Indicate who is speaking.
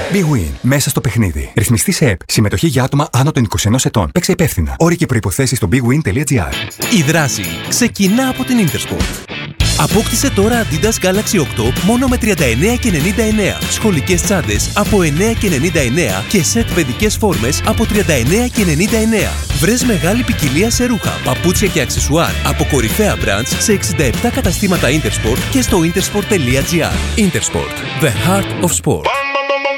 Speaker 1: Big Win. Μέσα στο παιχνίδι. Ρυθμιστή σε ΕΠ. Συμμετοχή για άτομα άνω των 21 ετών. Παίξε υπεύθυνα. Όροι και προϋποθέσεις στο bigwin.gr.
Speaker 2: Η δράση ξεκινά από την Intersport. Απόκτησε τώρα Adidas Galaxy 8 μόνο με 39,99. Σχολικές τσάντες από 9,99 και σετ παιδικές φόρμες από 39,99. Βρες μεγάλη ποικιλία σε ρούχα, παπούτσια και αξεσουάρ από κορυφαία brands σε 67 καταστήματα Intersport και στο intersport.gr. Intersport. The heart of sport.